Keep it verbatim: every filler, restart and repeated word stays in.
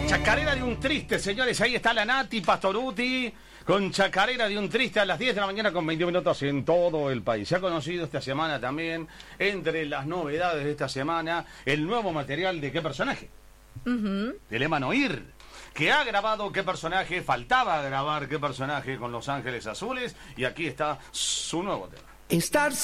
Chacarera de un triste, señores. Ahí está la Nati Pastoruti con Chacarera de un triste a las diez de la mañana con veinte minutos en todo el país. Se ha conocido esta semana también, entre las novedades de esta semana, el nuevo material de ¿Qué personaje? Uh-huh. De Emanuir, que ha grabado ¿Qué personaje? Faltaba grabar ¿Qué personaje? Con Los Ángeles Azules, y aquí está su nuevo tema. Estar